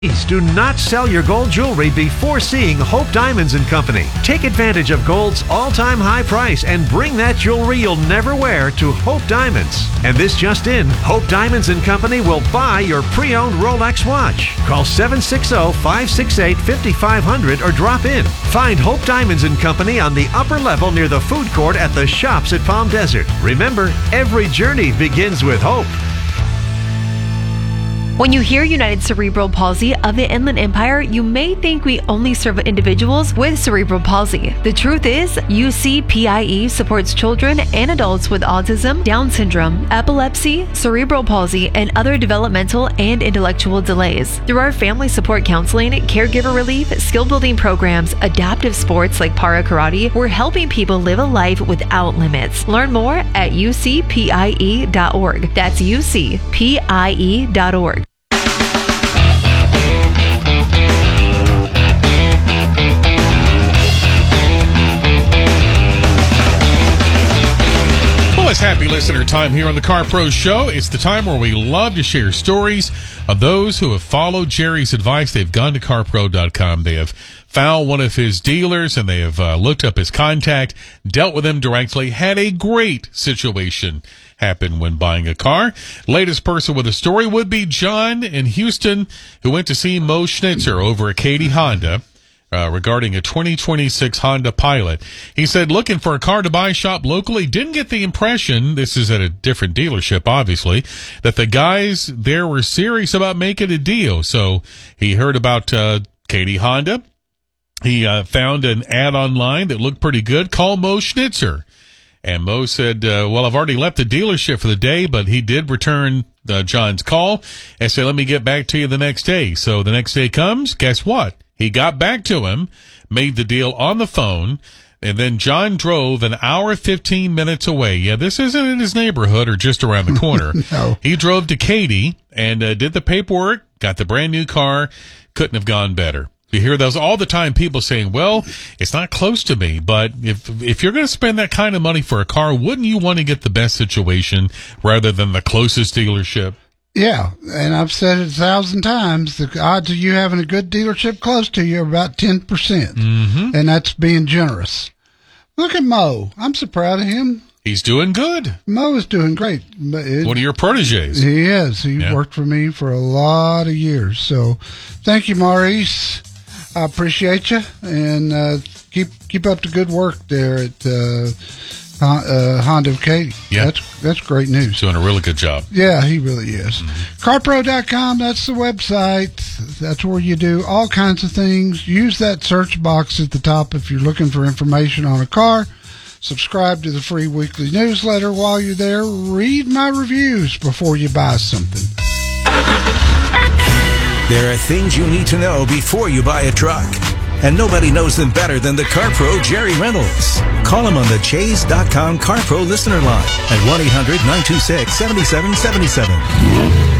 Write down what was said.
Please do not sell your gold jewelry before seeing Hope Diamonds & Company. Take advantage of gold's all-time high price and bring that jewelry you'll never wear to Hope Diamonds. And this just in, Hope Diamonds & Company will buy your pre-owned Rolex watch. Call 760-568-5500 or drop in. Find Hope Diamonds & Company on the upper level near the food court at the shops at Palm Desert. Remember, every journey begins with hope. When you hear United Cerebral Palsy of the Inland Empire, you may think we only serve individuals with cerebral palsy. The truth is, UCPIE supports children and adults with autism, Down syndrome, epilepsy, cerebral palsy, and other developmental and intellectual delays. Through our family support counseling, caregiver relief, skill building programs, adaptive sports like para karate, we're helping people live a life without limits. Learn more at ucpie.org. That's ucpie.org. It's happy listener time here on the Car Pro Show. It's the time where we love to share stories of those who have followed Jerry's advice. They've gone to carpro.com. They have found one of his dealers and they have looked up his contact, dealt with him directly, had a great situation happen when buying a car. Latest person with a story would be John in Houston, who went to see Mo Schnitzer over at Katie Honda. Regarding a 2026 Honda Pilot. He said, looking for a car to buy, shop locally. Didn't get the impression, this is at a different dealership, obviously, that the guys there were serious about making a deal. So he heard about Katie Honda. He found an ad online that looked pretty good. Call Mo Schnitzer. And Mo said, well, I've already left the dealership for the day, but he did return John's call and said, let me get back to you the next day. So the next day comes, guess what? He got back to him, made the deal on the phone, and then John drove an hour, 15 minutes away. Yeah, this isn't in his neighborhood or just around the corner. No. He drove to Katy and did the paperwork, got the brand new car. Couldn't have gone better. You hear those all the time, people saying, well, it's not close to me, but if you're going to spend that kind of money for a car, wouldn't you want to get the best situation rather than the closest dealership? Yeah, and I've said it 1,000 times, the odds of you having a good dealership close to you are about 10%, and that's being generous. Look at Mo. I'm so proud of him. He's doing good. Mo is doing great. One of your proteges. He is. He worked for me for a lot of years. So thank you, Maurice. I appreciate you, and keep up the good work there at Honda of Katy. Yeah. That's great news. He's doing a really good job. Yeah, he really is. CarPro.com, that's the website. That's where you do all kinds of things. Use that search box at the top if you're looking for information on a car. Subscribe to the free weekly newsletter while you're there. Read my reviews before you buy something. There are things you need to know before you buy a truck. And nobody knows them better than the CarPro Jerry Reynolds. Call him on the Chase.com CarPro listener line at 1-800-926-7777.